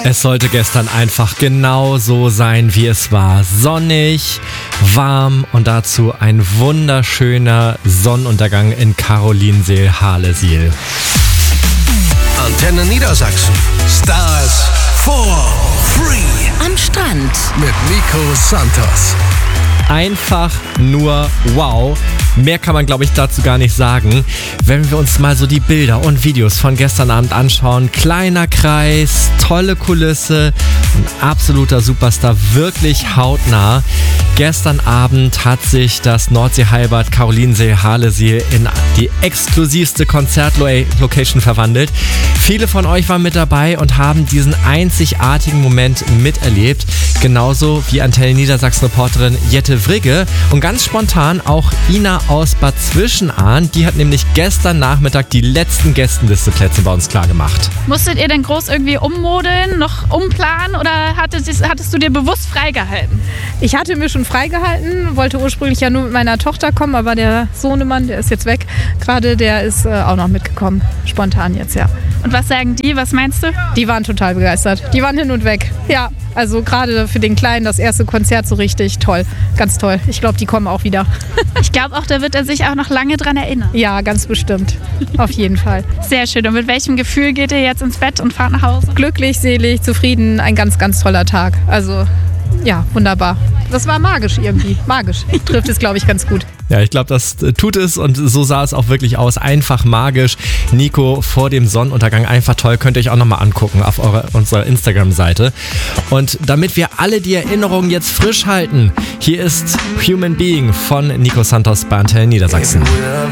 Es sollte gestern einfach genau so sein, wie es war. Sonnig, warm und dazu ein wunderschöner Sonnenuntergang in Karolinenseel-Harlesiel. Antenne Niedersachsen. Stars for free. Am Strand. Mit Nico Santos. Einfach nur wow. Mehr kann man, glaube ich, dazu gar nicht sagen. Wenn wir uns mal so die Bilder und Videos von gestern Abend anschauen. Kleiner Kreis, tolle Kulisse, ein absoluter Superstar, wirklich hautnah. Gestern Abend hat sich das Nordsee-Heilbad Karolinensee-Harlesiel in die exklusivste Konzertlocation verwandelt. Viele von euch waren mit dabei und haben diesen einzigartigen Moment miterlebt. Genauso wie Antenne Niedersachsen-Reporterin Jette Vrigge und ganz spontan auch Ina aus Bad Zwischenahn. Die hat nämlich gestern Nachmittag die letzten Gästenlisteplätze bei uns klargemacht. Musstet ihr denn groß irgendwie ummodeln, noch umplanen oder hattest du dir bewusst freigehalten? Ich hatte mir schon freigehalten, wollte ursprünglich ja nur mit meiner Tochter kommen, aber der Sohnemann, der ist jetzt weg, gerade der ist auch noch mitgekommen, spontan jetzt, ja. Und was sagen die, was meinst du? Die waren total begeistert, die waren hin und weg, ja. Also gerade für den Kleinen das erste Konzert so richtig toll, ganz toll. Ich glaube, die kommen auch wieder. Ich glaube auch, da wird er sich auch noch lange dran erinnern. Ja, ganz bestimmt, auf jeden Fall. Sehr schön. Und mit welchem Gefühl geht ihr jetzt ins Bett und fahrt nach Hause? Glücklich, selig, zufrieden, ein ganz, ganz toller Tag. Also ja, wunderbar. Das war magisch irgendwie, magisch. Trifft es, glaube ich, ganz gut. Ja, ich glaube, das tut es und so sah es auch wirklich aus. Einfach magisch. Nico vor dem Sonnenuntergang, einfach toll. Könnt ihr euch auch nochmal angucken auf unserer Instagram-Seite. Und damit wir alle die Erinnerungen jetzt frisch halten, hier ist Human Being von Nico Santos bei Antenne Niedersachsen.